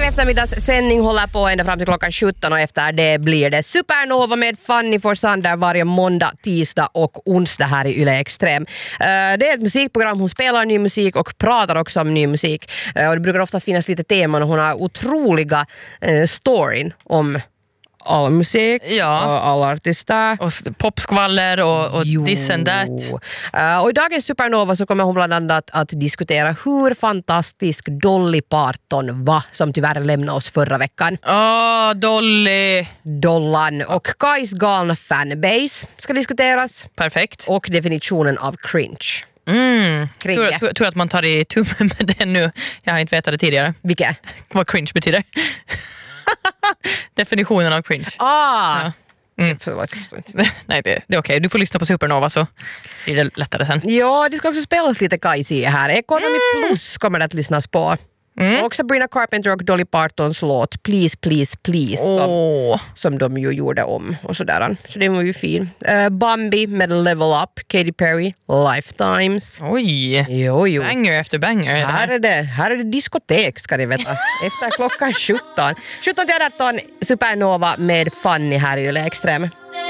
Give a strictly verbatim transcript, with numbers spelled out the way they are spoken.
eftermiddagssändning håller på ända fram till klockan sjutton och efter det blir det Supernova med Fanny Forsander varje måndag, tisdag och onsdag här i Yle Extrem. Det är ett musikprogram, hon spelar ny musik och pratar också om ny musik. Och det brukar oftast finnas lite teman och hon har otroliga storyn om all musik, ja. och alla artister. Och popskvaller och, och this and that. Uh, och i dagens Supernova så kommer hon bland annat att diskutera hur fantastisk Dolly Parton var, som tyvärr lämnade oss förra veckan. Åh, oh, Dolly! Dollan och Kais galna fanbase ska diskuteras. Perfekt. Och definitionen av cringe. Mm. Tur, tur, tur att man tar i tummen med det nu. Jag har inte vetat det tidigare. Vilket? Vad cringe betyder. Definitionen av cringe. Ah! Ja. Mm. Förlåt. Nej, det, det är okej. Okay. Du får lyssna på Supernova så blir det lättare sen. Ja, det ska också spelas lite Kaisi här. Ekonomi mm. Plus kommer det att lyssnas på. Mm. Och Sabrina Carpenter och Dolly Partons låt Please, Please, Please oh. som, som de ju gjorde om och sådär. Så det var ju fin. Uh, Bambi med Level Up, Katy Perry, Lifetimes. Oj, jo, jo. banger efter banger. Är här, är det, här är det diskotek ska ni veta. Efter klockan sjutton. sjutton till arton Supernova med Fanny här i Yle Extrem.